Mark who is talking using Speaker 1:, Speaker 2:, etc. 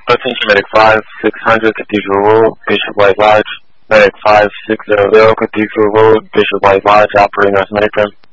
Speaker 1: Attention Medic 5600 Cathedral Road, Bishop White Lodge. Medic 5600 Cathedral Road, Bishop White Lodge, operating as Medicam.